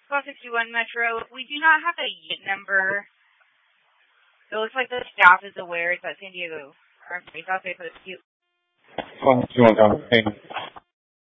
1261 Metro. We do not have a unit number. It looks like the staff is aware. It's at San Diego. Our police officer for the 1261 Tower. Hey.